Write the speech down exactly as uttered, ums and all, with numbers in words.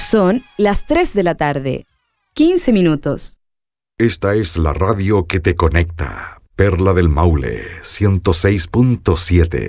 Son las tres de la tarde, quince minutos. Esta es la radio que te conecta. Perla del Maule, ciento seis punto siete.